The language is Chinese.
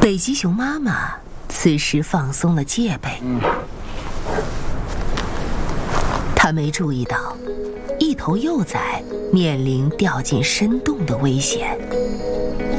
北极熊妈妈此时放松了戒备，她没注意到一头幼崽面临掉进深洞的危险。